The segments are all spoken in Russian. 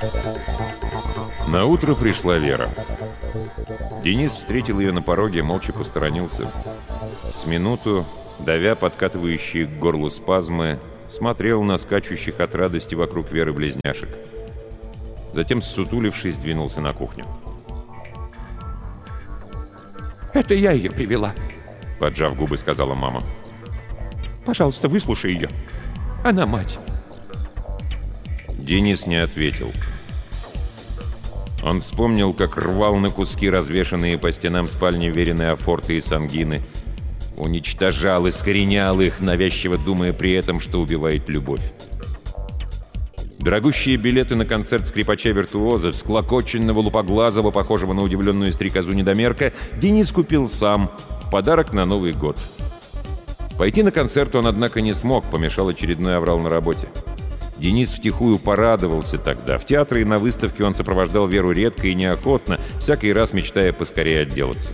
Наутро пришла Вера. Денис встретил ее на пороге, молча посторонился. С минуту, давя подкатывающие к горлу спазмы, смотрел на скачущих от радости вокруг Веры близняшек. Затем, ссутулившись, двинулся на кухню. «Это я ее привела», — поджав губы, сказала мама. «Пожалуйста, выслушай ее. Она мать». Денис не ответил. Он вспомнил, как рвал на куски развешанные по стенам спальни Верины афорты и сангины, уничтожал, искоренял их, навязчиво думая при этом, что убивает любовь. Дорогущие билеты на концерт скрипача-виртуоза, всклокоченного лупоглазого, похожего на удивленную стрекозу-недомерка, Денис купил сам, в подарок на Новый год. Пойти на концерт он, однако, не смог, помешал очередной аврал на работе. Денис втихую порадовался тогда. В театры и на выставке он сопровождал Веру редко и неохотно, всякий раз мечтая поскорее отделаться.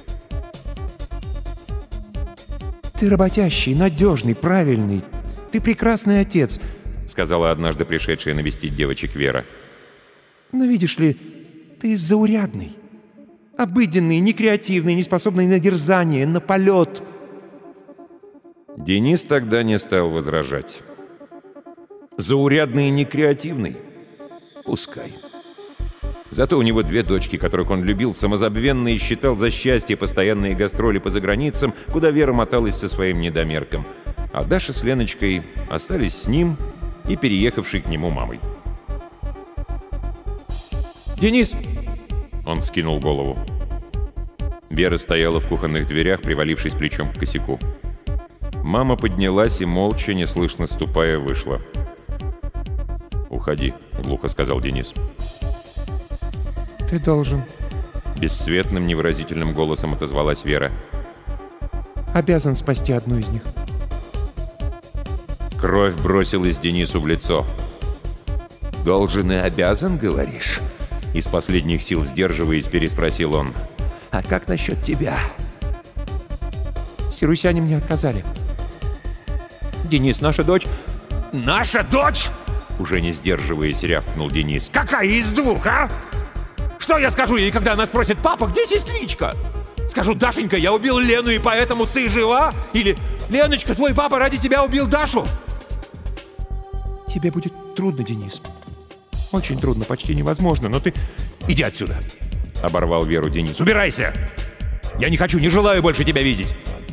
«Ты работящий, надежный, правильный. Ты прекрасный отец», — сказала однажды пришедшая навестить девочек Вера. «Но видишь ли, ты заурядный, обыденный, некреативный, неспособный на дерзание, на полет». Денис тогда не стал возражать. Заурядный и некреативный? Пускай. Зато у него две дочки, которых он любил самозабвенно и считал за счастье постоянные гастроли по заграницам, куда Вера моталась со своим недомерком. А Даша с Леночкой остались с ним и переехавшей к нему мамой. «Денис!» Он вскинул голову. Вера стояла в кухонных дверях, привалившись плечом к косяку. Мама поднялась и, молча, неслышно ступая, вышла. «Уходи», — глухо сказал Денис. «Ты должен...» Бесцветным, невыразительным голосом отозвалась Вера. «Обязан спасти одну из них». Кровь бросилась Денису в лицо. «Должен и обязан, говоришь?» Из последних сил сдерживаясь, переспросил он. «А как насчет тебя?» «Сирусяне мне отказали. Денис, наша дочь...» «Наша дочь?» Уже не сдерживаясь, рявкнул Денис. «Какая из двух, а? Что я скажу ей, когда она спросит: папа, где сестричка? Скажу: Дашенька, я убил Лену, и поэтому ты жива? Или: Леночка, твой папа ради тебя убил Дашу?» «Тебе будет трудно, Денис. Очень трудно, почти невозможно, но ты...» «Иди отсюда!» — оборвал Веру Денис. «Убирайся! Я не хочу, не желаю больше тебя видеть!»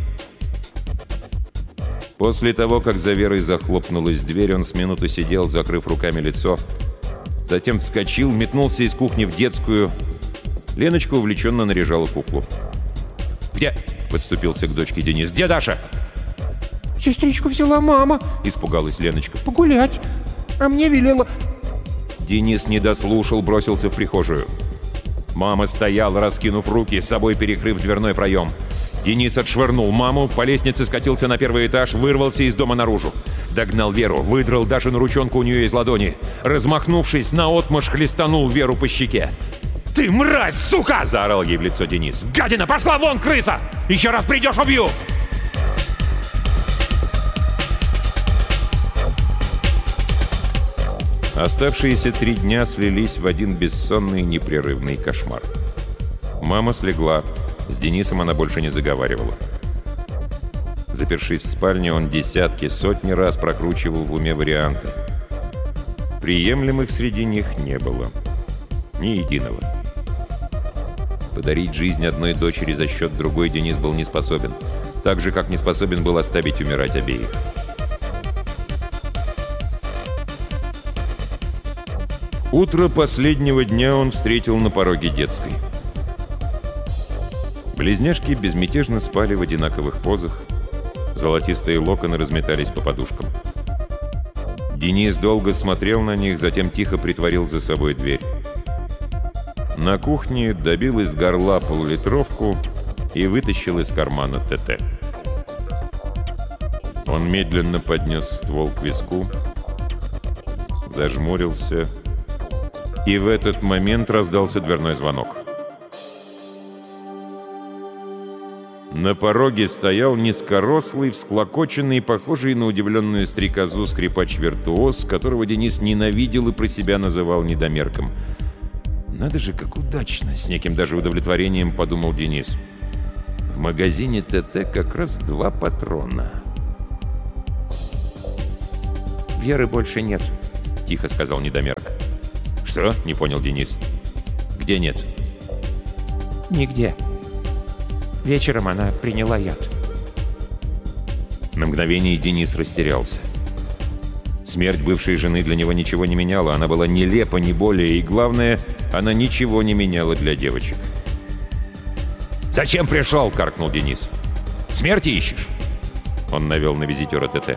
После того, как за Верой захлопнулась дверь, он с минуты сидел, закрыв руками лицо. Затем вскочил, метнулся из кухни в детскую. Леночка увлеченно наряжала куклу. «Где?» — подступился к дочке Денис. «Где Даша?» «Сестричку взяла мама», — испугалась Леночка. «Погулять. А мне велела...» Денис не дослушал, бросился в прихожую. Мама стояла, раскинув руки, с собой перекрыв дверной проем. Денис отшвырнул маму, по лестнице скатился на первый этаж, вырвался из дома наружу. Догнал Веру, выдрал Дашину ручонку у нее из ладони. Размахнувшись, наотмашь хлестанул Веру по щеке. «Ты мразь, сука!» — заорал ей в лицо Денис. «Гадина, пошла вон, крыса! Еще раз придешь — убью!» Оставшиеся 3 дня слились в один бессонный непрерывный кошмар. Мама слегла. С Денисом она больше не заговаривала. Запершись в спальне, он десятки, сотни раз прокручивал в уме варианты. Приемлемых среди них не было. Ни единого. Подарить жизнь одной дочери за счет другой Денис был не способен. Так же, как не способен был оставить умирать обеих. Утро последнего дня он встретил на пороге детской. Близняшки безмятежно спали в одинаковых позах. Золотистые локоны разметались по подушкам. Денис долго смотрел на них, затем тихо притворил за собой дверь. На кухне добил из горла полулитровку и вытащил из кармана ТТ. Он медленно поднес ствол к виску, зажмурился, и в этот момент раздался дверной звонок. На пороге стоял низкорослый, всклокоченный, похожий на удивленную стрекозу скрипач-виртуоз, которого Денис ненавидел и про себя называл недомерком. «Надо же, как удачно!» — с неким даже удовлетворением подумал Денис. «В магазине ТТ как раз 2 патрона». «Веры больше нет», — тихо сказал недомерк. «Что?» — не понял Денис. «Где нет?» «Нигде. Вечером она приняла яд». На мгновение Денис растерялся. Смерть бывшей жены для него ничего не меняла. Она была нелепа, не более. И главное, она ничего не меняла для девочек. «Зачем пришел?» — каркнул Денис. «Смерти ищешь?» Он навел на визитера ТТ.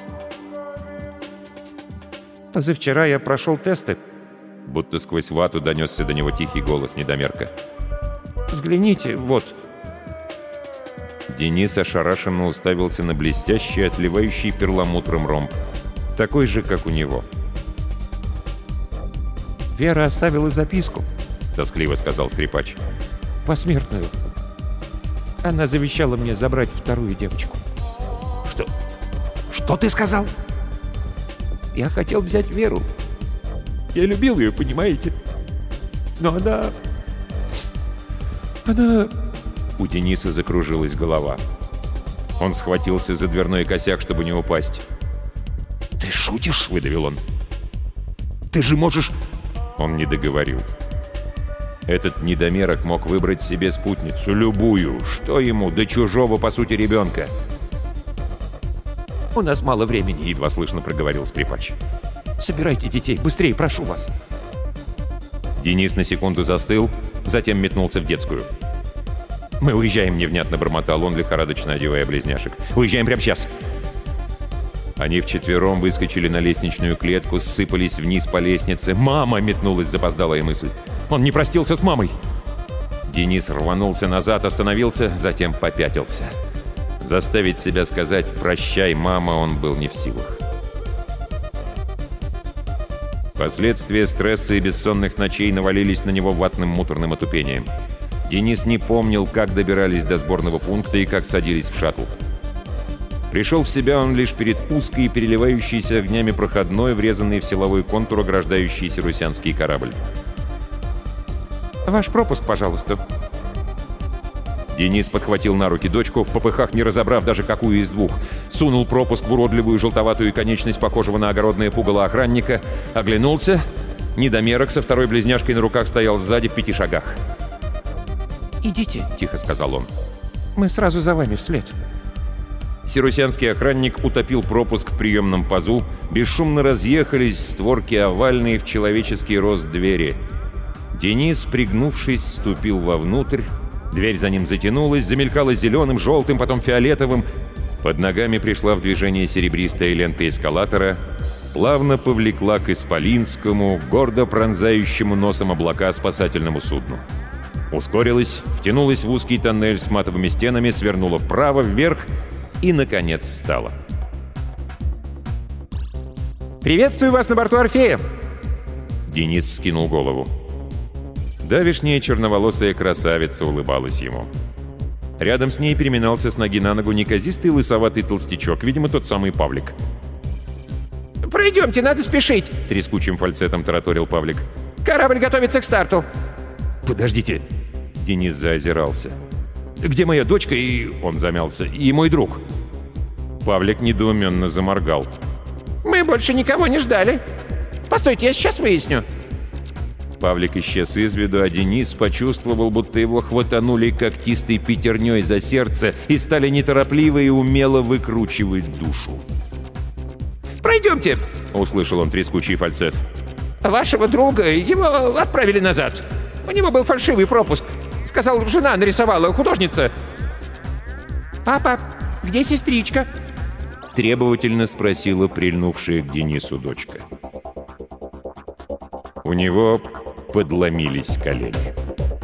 «Позавчера я прошел тесты». Будто сквозь вату донесся до него тихий голос недомерка. «Взгляните, вот». Денис ошарашенно уставился на блестящий, отливающий перламутром ромб. Такой же, как у него. «Вера оставила записку», — тоскливо сказал скрипач. «Посмертную. Она завещала мне забрать вторую девочку». «Что? Что ты сказал?» «Я хотел взять Веру. Я любил ее, понимаете? Но она... У Дениса закружилась голова. Он схватился за дверной косяк, чтобы не упасть. «Ты шутишь?» — выдавил он. «Ты же можешь...» Он не договорил. Этот недомерок мог выбрать себе спутницу, любую. Что ему, до чужого, по сути, ребенка? «У нас мало времени», — едва слышно проговорил скрипач. «Собирайте детей, быстрее, прошу вас». Денис на секунду застыл, затем метнулся в детскую. «Мы уезжаем», — невнятно бормотал он, лихорадочно одевая близняшек. «Уезжаем прямо сейчас». Они вчетвером выскочили на лестничную клетку, ссыпались вниз по лестнице. «Мама!» — метнулась запоздалая мысль. «Он не простился с мамой!» Денис рванулся назад, остановился, затем попятился. Заставить себя сказать «прощай, мама» он был не в силах. Последствия стресса и бессонных ночей навалились на него ватным муторным отупением. Денис не помнил, как добирались до сборного пункта и как садились в шаттл. Пришел в себя он лишь перед узкой и переливающейся огнями проходной, врезанный в силовой контур, ограждающий сирусянский корабль. «Ваш пропуск, пожалуйста». Денис подхватил на руки дочку, в попыхах не разобрав даже какую из двух. Сунул пропуск в уродливую желтоватую конечность похожего на огородное пугало охранника, оглянулся. Недомерок со второй близняшкой на руках стоял сзади в 5 шагах. «Идите», — тихо сказал он. «Мы сразу за вами вслед». Сирусянский охранник утопил пропуск в приемном пазу, бесшумно разъехались створки овальные в человеческий рост двери. Денис, пригнувшись, ступил вовнутрь. Дверь за ним затянулась, замелькала зеленым, желтым, потом фиолетовым. Под ногами пришла в движение серебристая лента эскалатора, плавно повлекла к исполинскому, гордо пронзающему носом облака спасательному судну. Ускорилась, втянулась в узкий тоннель с матовыми стенами, свернула вправо, вверх и, наконец, встала. «Приветствую вас на борту Орфея!» Денис вскинул голову. Давешняя черноволосая красавица улыбалась ему. Рядом с ней переминался с ноги на ногу неказистый лысоватый толстячок, видимо, тот самый Павлик. «Пройдемте, надо спешить!» — трескучим фальцетом тараторил Павлик. «Корабль готовится к старту!» «Подождите!» — Денис заозирался. «Где моя дочка и...» — он замялся. «И мой друг?» Павлик недоуменно заморгал. «Мы больше никого не ждали. Постойте, я сейчас выясню». Павлик исчез из виду, а Денис почувствовал, будто его хватанули когтистой пятерней за сердце и стали неторопливо и умело выкручивать душу. «Пройдемте!» — услышал он трескучий фальцет. «Вашего друга, его отправили назад. У него был фальшивый пропуск. Сказал, жена нарисовала, художница». «Папа, где сестричка?» — требовательно спросила прильнувшая к Денису дочка. У него подломились колени.